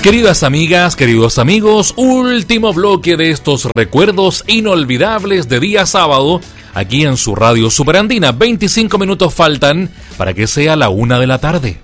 Queridas amigas, queridos amigos, último bloque de estos recuerdos inolvidables de día sábado, aquí en su radio Superandina. 25 minutos faltan para que sea la 1 de la tarde.